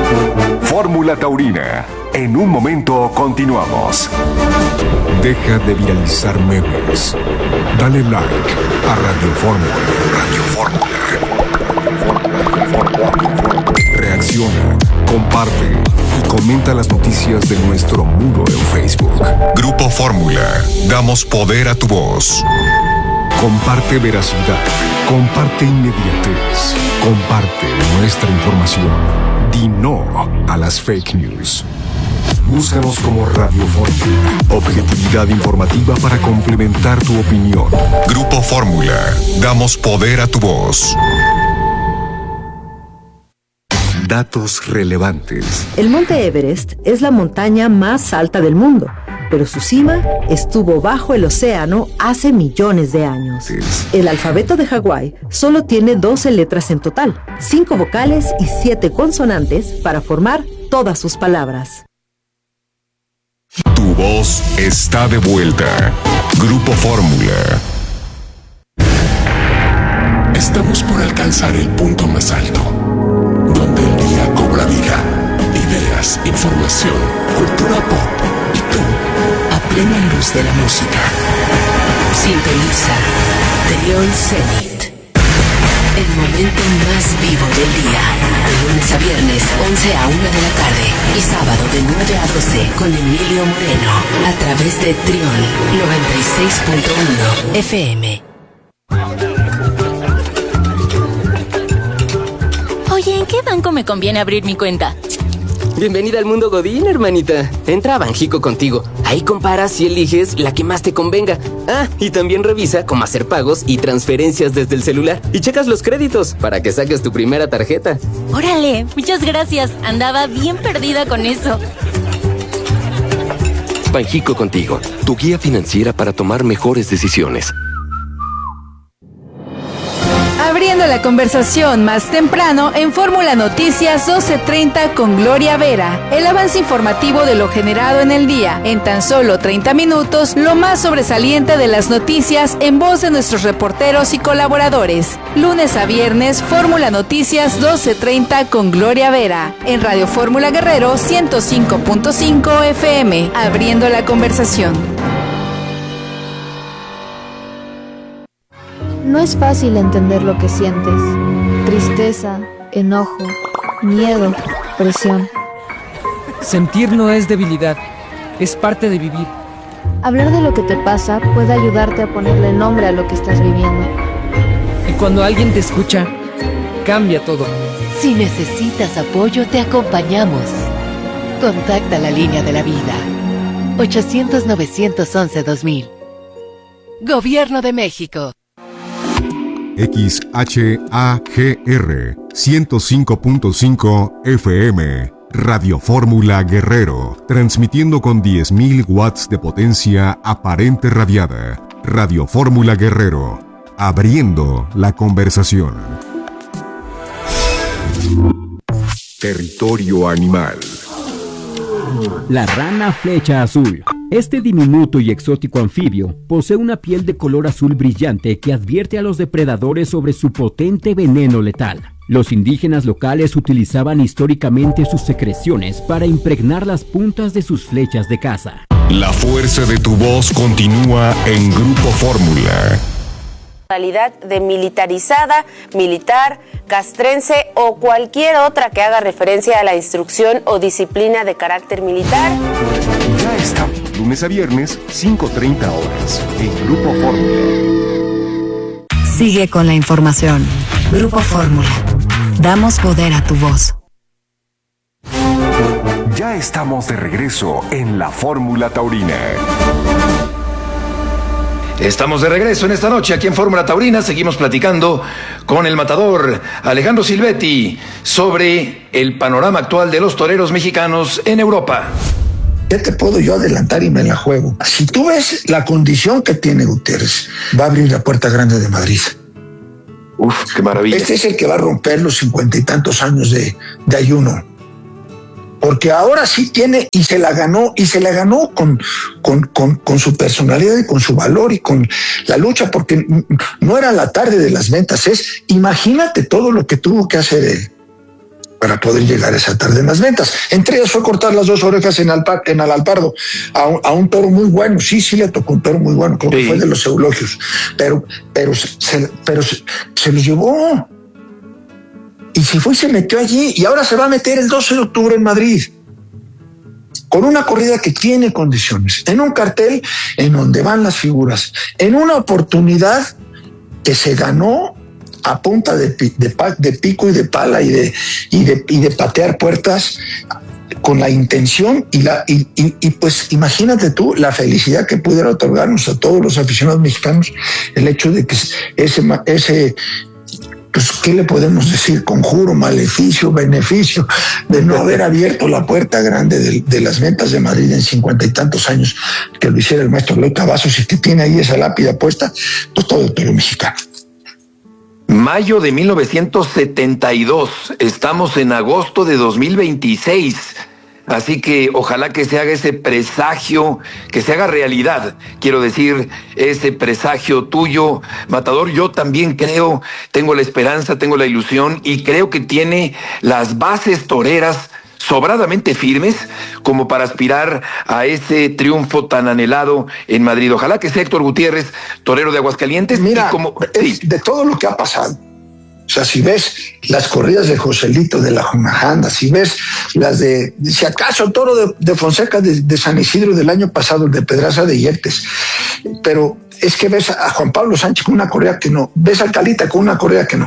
Fórmula Taurina. En un momento continuamos. Deja de viralizar memes. Dale like a Radio Fórmula. Reacciona, comparte y comenta las noticias de nuestro muro en Facebook. Grupo Fórmula. Damos poder a tu voz. Comparte veracidad. Comparte inmediatez. Comparte nuestra información. Di no a las fake news. Búscanos como Radio Fórmula. Objetividad informativa para complementar tu opinión. Grupo Fórmula. Damos poder a tu voz. Datos relevantes. El Monte Everest es la montaña más alta del mundo, pero su cima estuvo bajo el océano hace millones de años. El alfabeto de Hawái solo tiene 12 letras en total, 5 vocales y 7 consonantes para formar todas sus palabras. Tu voz está de vuelta. Grupo Fórmula. Estamos por alcanzar el punto más alto, donde el día cobra vida, ideas, información, cultura pop y tú, a plena luz de la música. Sintoniza Trión Zenit. El momento más vivo del día. De lunes a viernes, 11 a 1 de la tarde. Y sábado de 9 a 12 con Emilio Moreno. A través de Trión 96.1 FM. Oye, ¿en qué banco me conviene abrir mi cuenta? Bienvenida al mundo Godín, hermanita. Entra a Banjico Contigo. Ahí comparas y eliges la que más te convenga. Ah, y también revisa cómo hacer pagos y transferencias desde el celular. Y checas los créditos para que saques tu primera tarjeta. ¡Órale! Muchas gracias. Andaba bien perdida con eso. Banjico Contigo, tu guía financiera para tomar mejores decisiones. Abriendo la conversación más temprano en Fórmula Noticias 12:30 con Gloria Vera. El avance informativo de lo generado en el día. En tan solo 30 minutos, lo más sobresaliente de las noticias en voz de nuestros reporteros y colaboradores. Lunes a viernes, Fórmula Noticias 12:30 con Gloria Vera. En Radio Fórmula Guerrero 105.5 FM. Abriendo la conversación. No es fácil entender lo que sientes. Tristeza, enojo, miedo, presión. Sentir no es debilidad, es parte de vivir. Hablar de lo que te pasa puede ayudarte a ponerle nombre a lo que estás viviendo. Y cuando alguien te escucha, cambia todo. Si necesitas apoyo, te acompañamos. Contacta la línea de la vida. 800-911-2000. Gobierno de México. XHAGR 105.5 FM. Radio Fórmula Guerrero, transmitiendo con 10.000 watts de potencia aparente radiada. Radio Fórmula Guerrero, abriendo la conversación. Territorio animal. La rana flecha azul. Este diminuto y exótico anfibio posee una piel de color azul brillante que advierte a los depredadores sobre su potente veneno letal. Los indígenas locales utilizaban históricamente sus secreciones para impregnar las puntas de sus flechas de caza. La fuerza de tu voz continúa en Grupo Fórmula. Modalidad de militarizada, militar, castrense o cualquier otra que haga referencia a la instrucción o disciplina de carácter militar. Ya está, lunes a viernes, 5:30 horas, en Grupo Fórmula. Sigue con la información. Grupo Fórmula. Damos poder a tu voz. Ya estamos de regreso en la Fórmula Taurina. Estamos de regreso en esta noche aquí en Fórmula Taurina. Seguimos platicando con el matador Alejandro Silvetti sobre el panorama actual de los toreros mexicanos en Europa. Ya te puedo yo adelantar y me la juego. Si tú ves la condición que tiene Gutiérrez, va a abrir la puerta grande de Madrid. Uf, qué maravilla. Este es el que va a romper los 50 y tantos años de ayuno. Porque ahora sí tiene, y se la ganó con su personalidad y con su valor y con la lucha, porque no era la tarde de las ventas, imagínate todo lo que tuvo que hacer él. para poder llegar esa tarde en las ventas. Entre ellas fue cortar las 2 orejas en Alalpardo a un toro muy bueno. Sí le tocó un toro muy bueno, creo que fue de los eulogios, pero se los llevó y se fue y se metió allí, y ahora se va a meter el 12 de octubre en Madrid con una corrida que tiene condiciones, en un cartel en donde van las figuras, en una oportunidad que se ganó a punta de pico y de pala y de patear puertas, con la intención y pues imagínate tú la felicidad que pudiera otorgarnos a todos los aficionados mexicanos el hecho de que ese pues, ¿qué le podemos decir? Conjuro, maleficio, beneficio de no haber abierto la puerta grande de las ventas de Madrid en 50 y tantos años, que lo hiciera el maestro Eloy Cavazos, y que tiene ahí esa lápida puesta, pues todo el toro mexicano. Mayo de 1972, estamos en agosto de 2026, así que ojalá que se haga ese presagio, que se haga realidad, quiero decir, ese presagio tuyo, Matador. Yo también creo, tengo la esperanza, tengo la ilusión y creo que tiene las bases toreras sobradamente firmes como para aspirar a ese triunfo tan anhelado en Madrid. Ojalá que sea Héctor Gutiérrez, torero de Aguascalientes. Mira, de todo lo que ha pasado, o sea, si ves las corridas de Joselito de la Jonajanda, si ves las de, si acaso el toro de Fonseca de San Isidro del año pasado, el de Pedraza de Yetes, pero es que ves a Juan Pablo Sánchez con una correa que no, ves a Calita con una correa que no,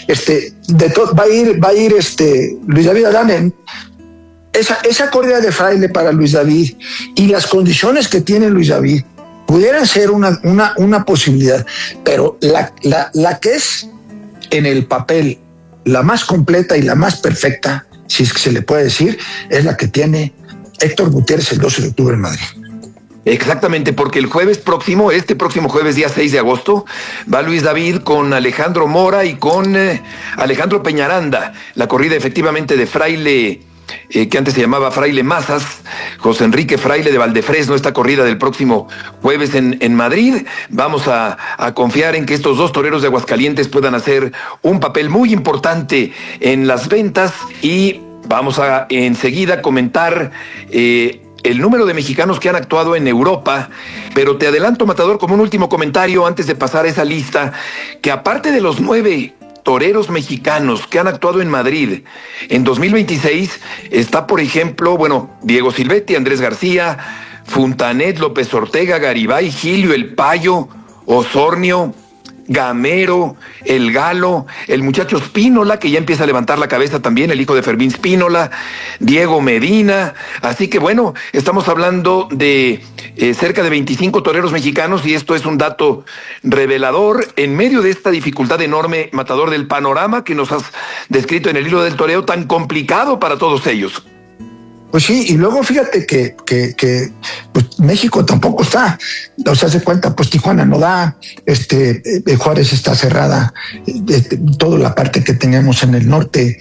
va a ir Luis David Adán esa corrida de Fraile para Luis David y las condiciones que tiene Luis David pudieran ser una posibilidad, pero la que es en el papel la más completa y la más perfecta, si es que se le puede decir, es la que tiene Héctor Gutiérrez el 12 de octubre en Madrid. Exactamente, porque el jueves próximo, este próximo jueves, día 6 de agosto, va Luis David con Alejandro Mora y con Alejandro Peñaranda, la corrida efectivamente de Fraile, que antes se llamaba Fraile Mazas, José Enrique Fraile de Valdefresno, esta corrida del próximo jueves en Madrid. Vamos a confiar en que estos dos toreros de Aguascalientes puedan hacer un papel muy importante en las ventas, y vamos a enseguida comentar el número de mexicanos que han actuado en Europa, pero te adelanto, Matador, como un último comentario antes de pasar a esa lista, que aparte de los 9 toreros mexicanos que han actuado en Madrid en 2026, está, por ejemplo, Diego Silvetti, Andrés García, Funtanet, López Ortega, Garibay, Gilio, El Payo, Osornio, Gamero, El Galo, el muchacho Spínola, que ya empieza a levantar la cabeza también, el hijo de Fermín Spínola, Diego Medina. Así que estamos hablando de cerca de 25 toreros mexicanos, y esto es un dato revelador en medio de esta dificultad enorme, Matador, del panorama que nos has descrito en el hilo del toreo, tan complicado para todos ellos. Pues sí, y luego fíjate que pues México tampoco está, o sea, se cuenta, pues Tijuana no da, Juárez está cerrada, toda la parte que tenemos en el norte,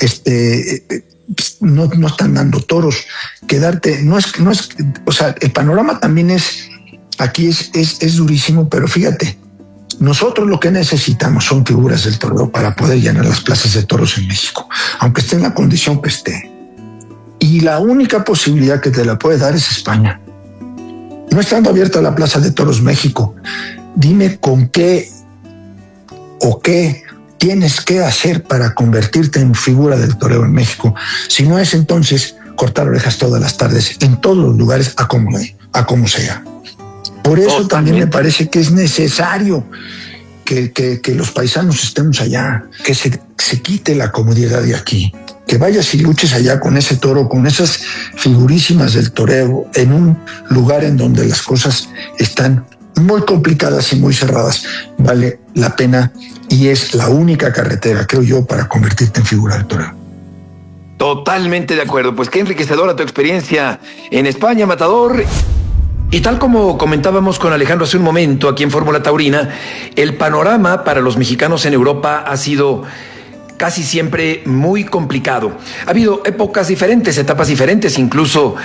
no están dando toros. Quedarte, no es, o sea, el panorama también aquí es durísimo, pero fíjate, nosotros lo que necesitamos son figuras del toreo para poder llenar las plazas de toros en México, aunque esté en la condición que esté. Y la única posibilidad que te la puede dar es España. No estando abierta la Plaza de Toros México, dime con qué o qué tienes que hacer para convertirte en figura del toreo en México. Si no es, entonces cortar orejas todas las tardes, en todos los lugares, a como sea. Por eso también me parece que es necesario que los paisanos estemos allá, que se quite la comodidad de aquí, que vayas y luches allá con ese toro, con esas figurísimas del toreo, en un lugar en donde las cosas están muy complicadas y muy cerradas. Vale la pena, y es la única carretera, creo yo, para convertirte en figura del toreo. Totalmente de acuerdo. Pues qué enriquecedora tu experiencia en España, Matador. Y tal como comentábamos con Alejandro hace un momento aquí en Fórmula Taurina, el panorama para los mexicanos en Europa ha sido casi siempre muy complicado. Ha habido épocas diferentes, etapas diferentes, incluso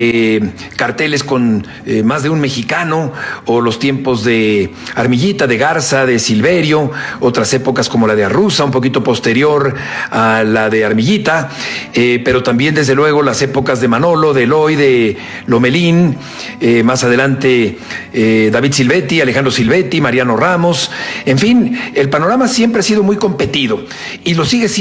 carteles con más de un mexicano, o los tiempos de Armillita, de Garza, de Silverio, otras épocas como la de Arruza, un poquito posterior a la de Armillita, pero también desde luego las épocas de Manolo, de Eloy, de Lomelín, más adelante David Silvetti, Alejandro Silvetti, Mariano Ramos, en fin, el panorama siempre ha sido muy competido y lo sigue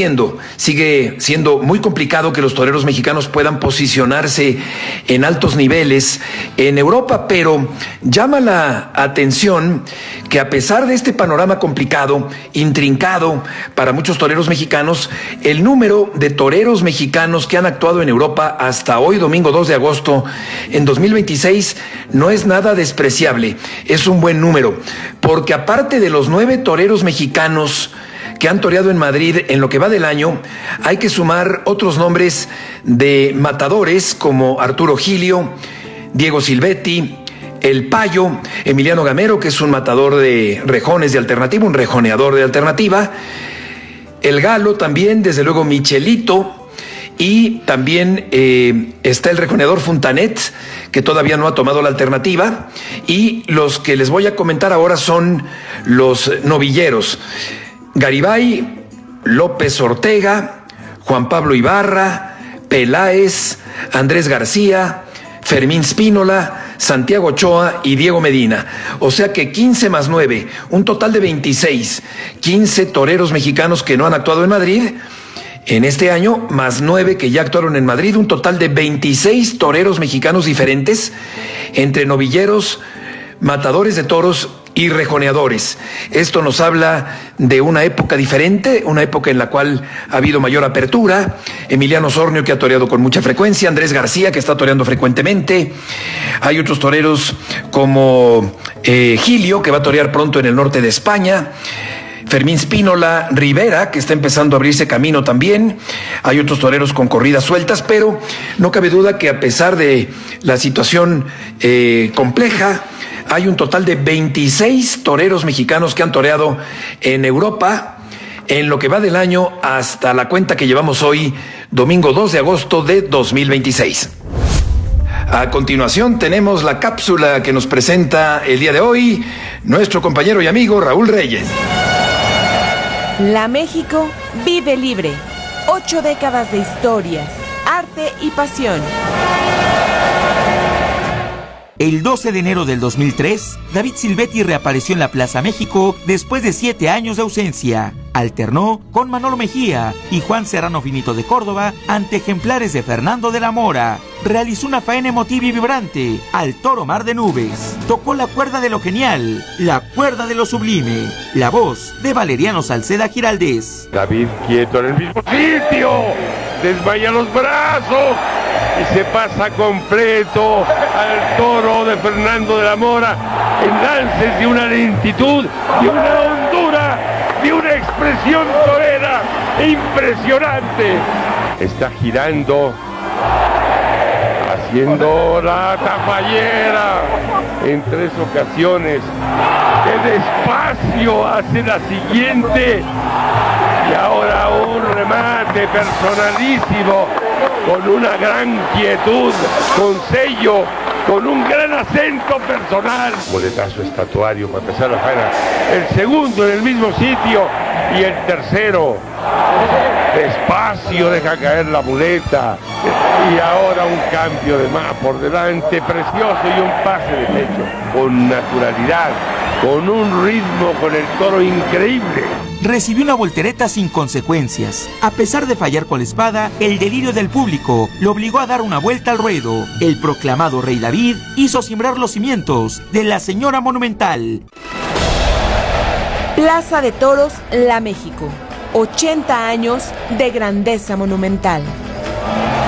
siendo muy complicado que los toreros mexicanos puedan posicionarse en altos niveles en Europa, pero llama la atención que a pesar de este panorama complicado, intrincado para muchos toreros mexicanos, el número de toreros mexicanos que han actuado en Europa hasta hoy, domingo 2 de agosto, en 2026, no es nada despreciable, es un buen número, porque aparte de los 9 toreros mexicanos que han toreado en Madrid en lo que va del año, hay que sumar otros nombres de matadores como Arturo Gilio, Diego Silvetti, El Payo, Emiliano Gamero, que es un matador de rejones de alternativa, un rejoneador de alternativa, El Galo también, desde luego Michelito, y también está el rejoneador Fontanet, que todavía no ha tomado la alternativa, y los que les voy a comentar ahora son los novilleros: Garibay, López Ortega, Juan Pablo Ibarra, Peláez, Andrés García, Fermín Spínola, Santiago Ochoa y Diego Medina. O sea que 15 más 9, un total de 26, 15 toreros mexicanos que no han actuado en Madrid en este año, más 9 que ya actuaron en Madrid, un total de 26 toreros mexicanos diferentes, entre novilleros, matadores de toros y rejoneadores. Esto nos habla de una época diferente, una época en la cual ha habido mayor apertura. Emiliano Osornio, que ha toreado con mucha frecuencia, Andrés García, que está toreando frecuentemente. Hay otros toreros como Gilio, que va a torear pronto en el norte de España. Fermín Spínola Rivera, que está empezando a abrirse camino también. Hay otros toreros con corridas sueltas, pero no cabe duda que a pesar de la situación compleja, hay un total de 26 toreros mexicanos que han toreado en Europa en lo que va del año hasta la cuenta que llevamos hoy, domingo 2 de agosto de 2026. A continuación tenemos la cápsula que nos presenta el día de hoy nuestro compañero y amigo Raúl Reyes. La México vive libre. 8 décadas de historias, arte y pasión. El 12 de enero del 2003, David Silvetti reapareció en la Plaza México después de 7 años de ausencia. Alternó con Manolo Mejía y Juan Serrano Finito de Córdoba ante ejemplares de Fernando de la Mora. Realizó una faena emotiva y vibrante al toro Mar de Nubes. Tocó la cuerda de lo genial, la cuerda de lo sublime. La voz de Valeriano Salceda Giraldez. David quieto en el mismo sitio, desmaya los brazos y se pasa completo al toro de Fernando de la Mora en lances de una lentitud, de una hondura, de una expresión torera impresionante. Está girando, haciendo la tafallera en 3 ocasiones. De despacio hace la siguiente y ahora un remate personalísimo con una gran quietud, con sello, con un gran acento personal. Boletazo estatuario para empezar la faena. El segundo en el mismo sitio y el tercero despacio deja caer la muleta. Y ahora un cambio de más por delante precioso y un pase de pecho con naturalidad, con un ritmo con el toro increíble. Recibió una voltereta sin consecuencias. A pesar de fallar con la espada, el delirio del público lo obligó a dar una vuelta al ruedo. El proclamado Rey David hizo sembrar los cimientos de la Señora Monumental. Plaza de Toros, La México. 80 años de grandeza monumental.